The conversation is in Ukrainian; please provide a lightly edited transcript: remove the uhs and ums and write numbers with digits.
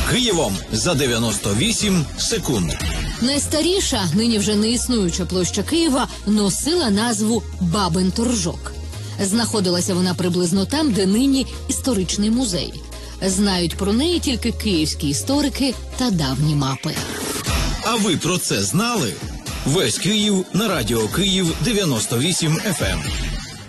Києвом за 98 секунд. Найстаріша, нині вже не існуюча площа Києва, носила назву Бабин Торжок. Знаходилася вона приблизно там, де нині історичний музей. Знають про неї тільки київські історики та давні мапи. А ви про це знали? Весь Київ на радіо Київ 98 FM.